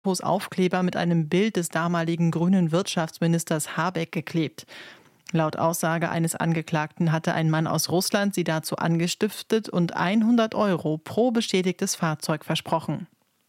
Aufkleber mit einem Bild des damaligen grünen Wirtschaftsministers Habeck geklebt. Laut Aussage eines Angeklagten hatte ein Mann aus Russland sie dazu angestiftet und 100 € pro beschädigtes Fahrzeug versprochen.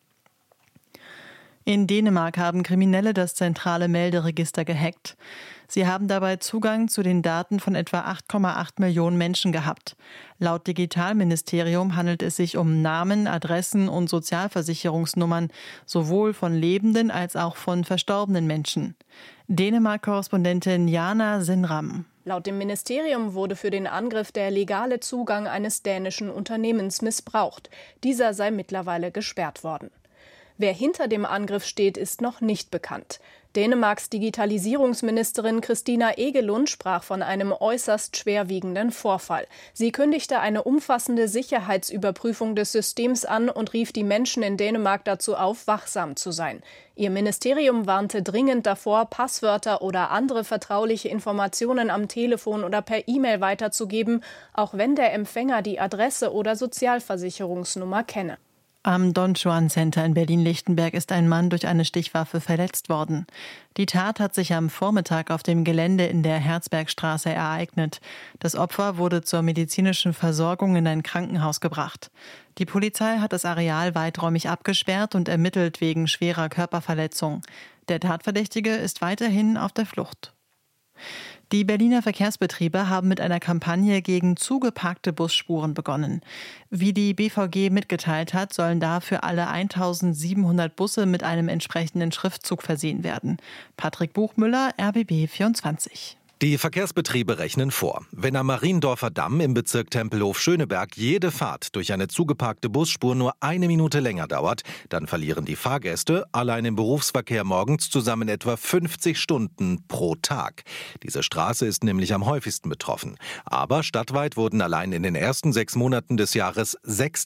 In Dänemark haben Kriminelle das zentrale Melderegister gehackt. Sie haben dabei Zugang zu den Daten von etwa 8,8 Millionen Menschen gehabt. Laut Digitalministerium handelt es sich um Namen, Adressen und Sozialversicherungsnummern, sowohl von lebenden als auch von verstorbenen Menschen. Dänemark-Korrespondentin Jana Sinram. Laut dem Ministerium wurde für den Angriff der legale Zugang eines dänischen Unternehmens missbraucht. Dieser sei mittlerweile gesperrt worden. Wer hinter dem Angriff steht, ist noch nicht bekannt. Dänemarks Digitalisierungsministerin Christina Egelund sprach von einem äußerst schwerwiegenden Vorfall. Sie kündigte eine umfassende Sicherheitsüberprüfung des Systems an und rief die Menschen in Dänemark dazu auf, wachsam zu sein. Ihr Ministerium warnte dringend davor, Passwörter oder andere vertrauliche Informationen am Telefon oder per E-Mail weiterzugeben, auch wenn der Empfänger die Adresse oder Sozialversicherungsnummer kenne. Am Don Juan Center in Berlin-Lichtenberg ist ein Mann durch eine Stichwaffe verletzt worden. Die Tat hat sich am Vormittag auf dem Gelände in der Herzbergstraße ereignet. Das Opfer wurde zur medizinischen Versorgung in ein Krankenhaus gebracht. Die Polizei hat das Areal weiträumig abgesperrt und ermittelt wegen schwerer Körperverletzung. Der Tatverdächtige ist weiterhin auf der Flucht. Die Berliner Verkehrsbetriebe haben mit einer Kampagne gegen zugeparkte Busspuren begonnen. Wie die BVG mitgeteilt hat, sollen dafür alle 1700 Busse mit einem entsprechenden Schriftzug versehen werden. Patrick Buchmüller, RBB 24. Die Verkehrsbetriebe rechnen vor. Wenn am Mariendorfer Damm im Bezirk Tempelhof-Schöneberg jede Fahrt durch eine zugeparkte Busspur nur 1 Minute länger dauert, dann verlieren die Fahrgäste allein im Berufsverkehr morgens zusammen etwa 50 Stunden pro Tag. Diese Straße ist nämlich am häufigsten betroffen. Aber stadtweit wurden allein in den ersten 6 Monaten des Jahres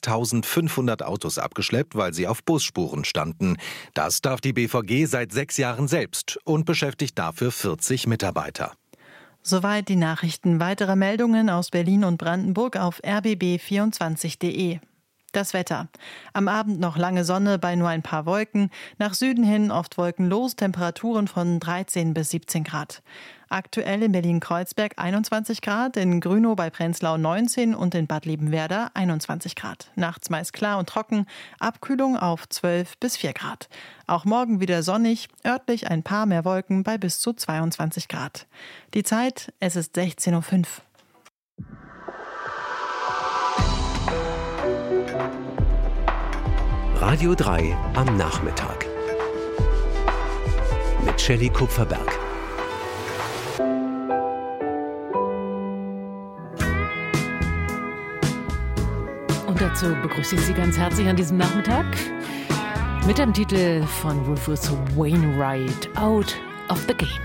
6.500 Autos abgeschleppt, weil sie auf Busspuren standen. Das darf die BVG seit 6 Jahren selbst und beschäftigt dafür 40 Mitarbeiter. Soweit die Nachrichten. Weitere Meldungen aus Berlin und Brandenburg auf rbb24.de. Das Wetter. Am Abend noch lange Sonne bei nur ein paar Wolken. Nach Süden hin oft wolkenlos, Temperaturen von 13 bis 17 Grad. Aktuell in Berlin-Kreuzberg 21 Grad, in Grünow bei Prenzlau 19 und in Bad Liebenwerda 21 Grad. Nachts meist klar und trocken, Abkühlung auf 12 bis 4 Grad. Auch morgen wieder sonnig, örtlich ein paar mehr Wolken bei bis zu 22 Grad. Die Zeit, es ist 16:05 Uhr. Radio 3 am Nachmittag. Mit Shelley Kupferberg. Und dazu begrüße ich Sie ganz herzlich an diesem Nachmittag mit dem Titel von Rufus Wainwright, Out of the Game.